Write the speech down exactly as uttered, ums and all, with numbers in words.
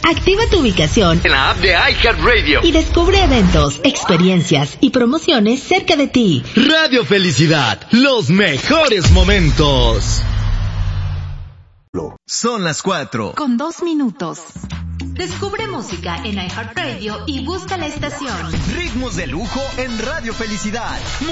Activa tu ubicación en la app de iHeartRadio y descubre eventos, experiencias y promociones cerca de ti. Radio Felicidad, los mejores momentos. Son las cuatro. Con dos minutos. Descubre música en iHeartRadio y busca la estación. Ritmos de lujo en Radio Felicidad.